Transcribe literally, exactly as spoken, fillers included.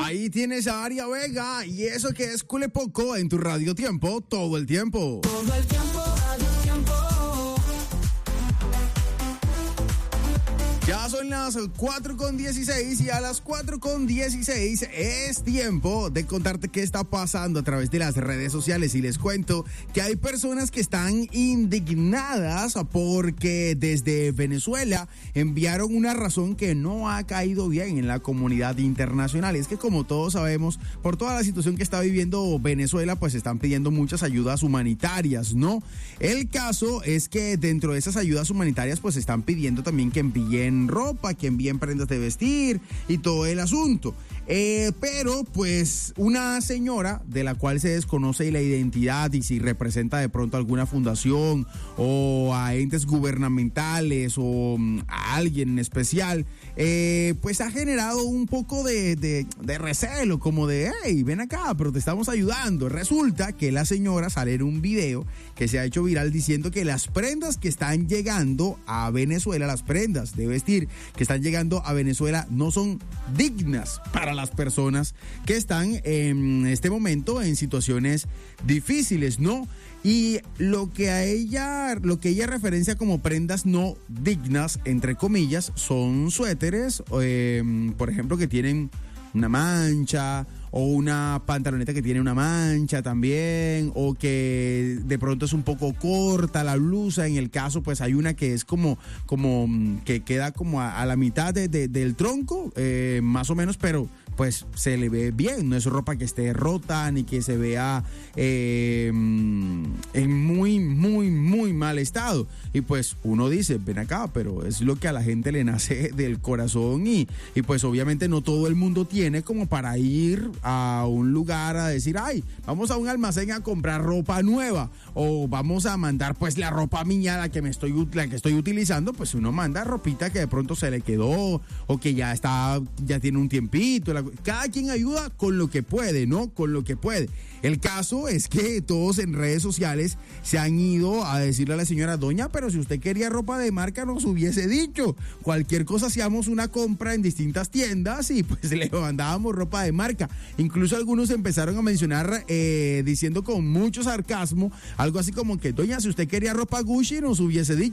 Ahí tienes a Aria Vega y eso que es Culepoco en tu Radio Tiempo todo el tiempo. Todo el tiempo, Radio Tiempo. Ya son las cuatro con dieciséis y a las cuatro con dieciséis es tiempo de contarte qué está pasando a través de las redes sociales y les cuento que hay personas que están indignadas porque desde Venezuela enviaron una razón que no ha caído bien en la comunidad internacional. Y es que como todos sabemos, por toda la situación que está viviendo Venezuela, pues están pidiendo muchas ayudas humanitarias, ¿no? El caso es que dentro de esas ayudas humanitarias pues están pidiendo también que envíen ropa, que envíen prendas de vestir y todo el asunto. Eh, pero pues una señora de la cual se desconoce la identidad y si representa de pronto alguna fundación o a entes gubernamentales o um, a alguien en especial, eh, pues ha generado un poco de, de, de recelo, como de, hey, ven acá, pero te estamos ayudando. Resulta que la señora sale en un video que se ha hecho viral diciendo que las prendas que están llegando a Venezuela, las prendas de vestir que están llegando a Venezuela no son dignas para las personas que están en este momento en situaciones difíciles, ¿no? Y lo que a ella, lo que ella referencia como prendas no dignas, entre comillas, son suéteres, eh, por ejemplo, que tienen una mancha, o una pantaloneta que tiene una mancha también, o que de pronto es un poco corta la blusa. En el caso, pues hay una que es como, como que queda como a, a la mitad de, de, del tronco, eh, más o menos, pero pues se le ve bien, no es ropa que esté rota ni que se vea eh, en muy, muy, muy mal estado. Y pues uno dice, ven acá, pero es lo que a la gente le nace del corazón y, y pues obviamente no todo el mundo tiene como para ir a un lugar a decir, ay, vamos a un almacén a comprar ropa nueva o vamos a mandar pues la ropa mía, la que me estoy, la que estoy utilizando, pues uno manda ropita que de pronto se le quedó o que ya está, ya tiene un tiempito. La, cada quien ayuda con lo que puede, ¿no? Con lo que puede. El caso es que todos en redes sociales se han ido a decirle a la señora, doña, pero si usted quería ropa de marca nos hubiese dicho. Cualquier cosa hacíamos una compra en distintas tiendas y pues le mandábamos ropa de marca. Incluso algunos empezaron a mencionar eh, diciendo con mucho sarcasmo algo así como que, doña, si usted quería ropa Gucci nos hubiese dicho.